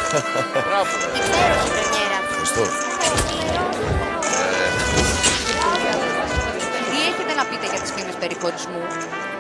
Μπράβο. Υπέροχη πρεμιέρα. Ευχαριστώ. Τι έχετε να πείτε για τις φήμες περί χωρισμού?